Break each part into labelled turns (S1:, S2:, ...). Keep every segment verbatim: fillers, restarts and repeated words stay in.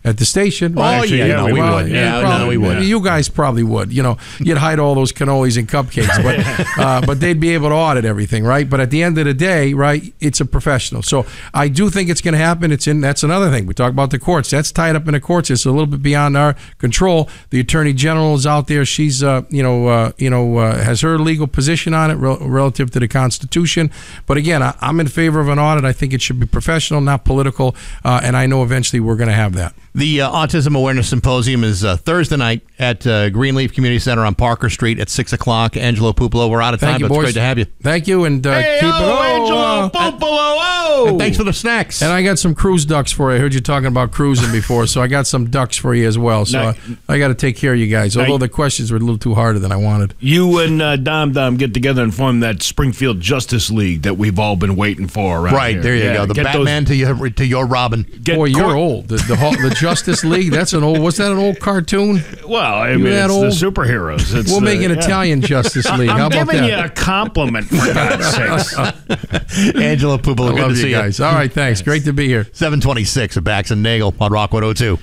S1: at the station.
S2: Oh,
S1: right?
S2: yeah, no, we
S1: well,
S2: would. Yeah,
S1: probably,
S2: no, we would.
S1: You guys probably would. You know, you'd hide all those cannolis and cupcakes, but uh, but they'd be able to audit everything, right? But at the end of the day, right, it's a professional. So I do think it's going to happen. It's in. That's another thing. We talk about the courts. That's tied up in the courts. It's a little bit beyond our control. The Attorney General is out there. She's, uh, you know, uh, you know, uh, has her legal position on it rel- relative to the Constitution. But again, I, I'm in favor of an audit. I think it should be professional, not political. Uh, and I know eventually we're going to have that.
S2: The uh, Autism Awareness Symposium is uh, Thursday night at uh, Greenleaf Community Center on Parker Street at six o'clock. Angelo Pupolo, we're out of time,
S1: Thank you,
S2: but
S1: boys.
S2: it's great to have you.
S1: Thank you, and uh,
S2: Hey,
S1: keep it
S2: oh,
S1: oh,
S2: Angelo
S1: uh,
S2: Pupolo, oh! And thanks for the snacks.
S1: And I got some cruise ducks for you. I heard you talking about cruising before, so I got some ducks for you as well. So
S3: Now-
S1: uh, I got to take care of you guys, although the questions were a little too harder than I wanted.
S3: You and uh, Dom Dom get together and form that Springfield Justice League that we've all been waiting for around
S2: right,
S3: here.
S2: there you
S3: Yeah,
S2: go. The
S3: get
S2: Batman to your to your Robin.
S3: Get
S1: Boy, you're
S3: court-
S1: old. The the, whole- the Justice League, that's an old, was that an old cartoon?
S3: Well, I
S1: You
S3: mean,
S1: that
S3: it's
S1: old?
S3: the superheroes. It's
S1: We'll
S3: the,
S1: make an
S3: yeah.
S1: Italian Justice League.
S3: I'm
S1: How about
S3: giving you
S1: that?
S3: a compliment, for God's sakes.
S2: Angelo Pupolo,
S1: I
S2: good
S1: love
S2: to
S1: you
S2: see
S1: guys. All right, thanks. Great to be here.
S2: seven twenty-six at Bax and Nagel on Rock one oh two.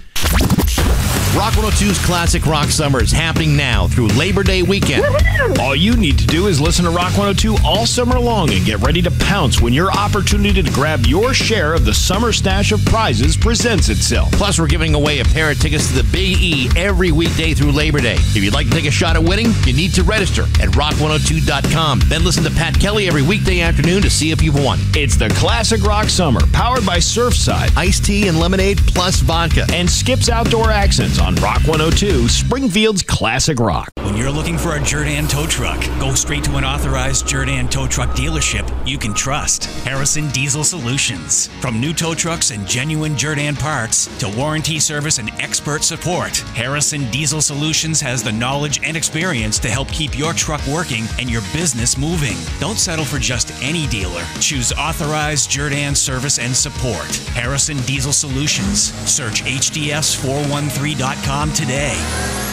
S2: Rock one oh two's Classic Rock Summer is happening now through Labor Day weekend.
S3: All you need to do is listen to Rock one oh two all summer long and get ready to pounce when your opportunity to grab your share of the summer stash of prizes presents itself.
S2: Plus, we're giving away a pair of tickets to the Big E every weekday through Labor Day. If you'd like to take a shot at winning, you need to register at rock one oh two dot com. Then listen to Pat Kelly every weekday afternoon to see if you've won.
S3: It's the Classic Rock Summer, powered by Surfside
S2: Iced tea and lemonade plus vodka.
S3: and Skip's Outdoor Accents on Rock one oh two, Springfield's Classic Rock.
S4: When you're looking for a Jerdan tow truck, go straight to an authorized Jerdan tow truck dealership you can trust. Harrison Diesel Solutions. From new tow trucks and genuine Jerdan parts to warranty service and expert support, Harrison Diesel Solutions has the knowledge and experience to help keep your truck working and your business moving. Don't settle for just any dealer. Choose authorized Jerdan service and support. Harrison Diesel Solutions. Search H D S four one three dot com today.